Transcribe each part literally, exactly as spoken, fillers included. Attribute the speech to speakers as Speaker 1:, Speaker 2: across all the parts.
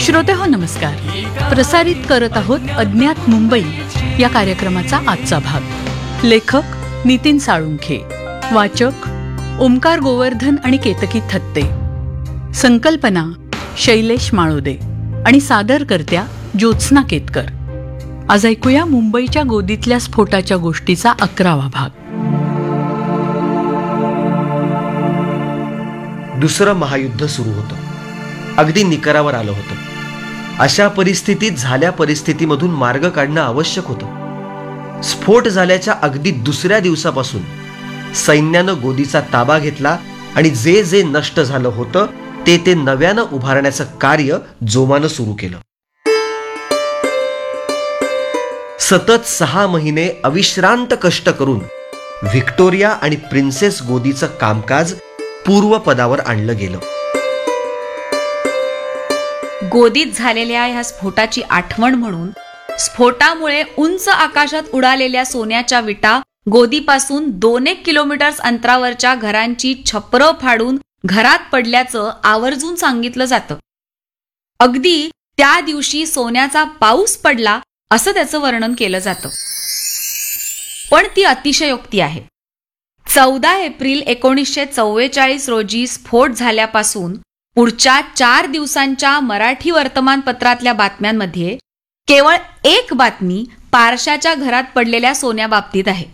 Speaker 1: श्रोते हो नमस्कार. प्रसारित करत आहोत अज्ञात मुंबई या कार्यक्रमाचा आजचा भाग. लेखक नितीन साळुंखे, वाचक ओमकार गोवर्धन आणि केतकी थत्ते, संकल्पना शैलेश माळोदे आणि सादरकर्त्या ज्योत्स्ना केतकर. आज ऐकूया मुंबईच्या गोदीतल्या स्फोटाच्या गोष्टीचा अकरावा भाग.
Speaker 2: दुसरं महायुद्ध सुरू होतं. अगदी निकरावर आलं होतं. अशा परिस्थितीत झाल्या परिस्थितीमधून मार्ग काढणं आवश्यक होतं. स्फोट झाल्याच्या अगदी दुसऱ्या दिवसापासून सैन्यानं गोदीचा ताबा घेतला आणि जे जे नष्ट झालं होतं ते ते नव्यानं उभारण्याचं कार्य जोमानं सुरू केलं. सतत सहा महिने अविश्रांत कष्ट करून व्हिक्टोरिया आणि प्रिन्सेस गोदीचं कामकाज पूर्वपदावर आणलं गेलं.
Speaker 3: गोदीत झालेल्या ह्या स्फोटाची आठवण म्हणून स्फोटामुळे उंच आकाशात उडालेल्या सोन्याच्या विटा गोदीपासून दोन एक किलोमीटर्स अंतरावरच्या घरांची छपरं फाडून घरात पडल्याचं आवर्जून सांगितलं जातं. अगदी त्या दिवशी सोन्याचा पाऊस पडला असं त्याचं वर्णन केलं जातं. पण ती अतिशयोक्ती आहे. चौदा एप्रिल एकोणीसशे चव्वेचाळीस रोजी स्फोट झाल्यापासून पुढच्या चार दिवसांच्या मराठी वर्तमानपत्रातल्या बातम्यांमध्ये केवळ एक बातमी पारशाच्या घरात पडलेल्या सोन्याबाबतीत आहे.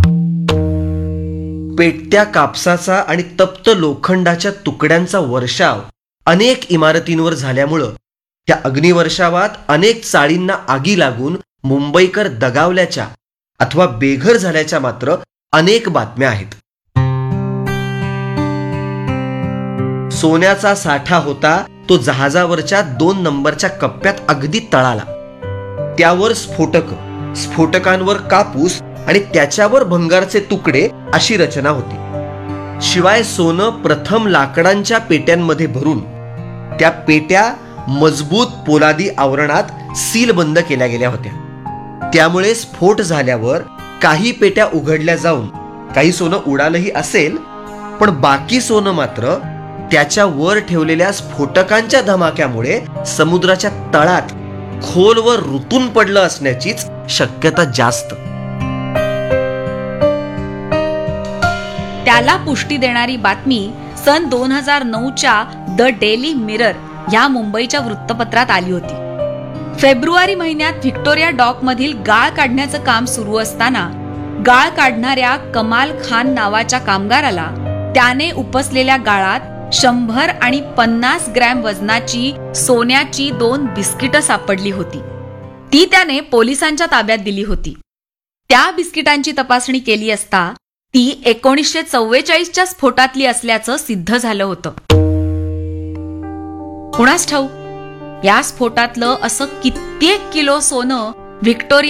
Speaker 2: पेटत्या कापसाचा आणि तप्त लोखंडाच्या तुकड्यांचा वर्षाव अनेक इमारतींवर झाल्यामुळं त्या अग्निवर्षावात अनेक चाळींना आगी लागून मुंबईकर दगावल्याच्या अथवा बेघर झाल्याच्या मात्र अनेक बातम्या आहेत. सोन्याचा साठा होता तो जहाजावरच्या दोन नंबरच्या कप्प्यात अगदी तळाला. त्यावर स्फोटक, स्फोटकांवर कापूस आणि त्याच्यावर भंगारचे तुकडे अशी रचना होती. शिवाय सोनं प्रथम लाकडांच्या पेट्यांमध्ये भरून त्या पेट्या मजबूत पोलादी आवरणात सीलबंद केल्या गेल्या होत्या. त्यामुळे स्फोट झाल्यावर काही पेट्या उघडल्या जाऊन काही सोनं उडालंही असेल, पण बाकी सोनं मात्र त्याच्या वर ठेवलेल्या स्फोटकांच्या धमाक्यामुळे समुद्राच्या तळात खोलवर रुतून पडलं असण्याचीच शक्यता जास्त.
Speaker 3: त्याला पुष्टी देणारी बातमी सन दोन हजार नऊच्या द डेली मिरर या मुंबईच्या वृत्तपत्रात आली होती. फेब्रुवारी महिन्यात व्हिक्टोरिया डॉक मधील गाळ काढण्याचं काम सुरू असताना गाळ काढणाऱ्या कमाल खान नावाच्या कामगाराला त्याने उपसलेल्या गाळात शंभर आणि पन्नास ग्रॅम वजनाची सोन्याची दोन बिस्किटं सापडली होती. ती त्याने पोलिसांच्या ताब्यात दिली होती. त्या बिस्किटांची तपासणी केली असता ती एकोणीसशे चव्वेचाळीसच्या स्फोटातली असल्याचं सिद्ध झालं होतं. कुणास ठाऊक या स्फोटातलं असं कित्येक किलो सोनं व्हिक्टोरिया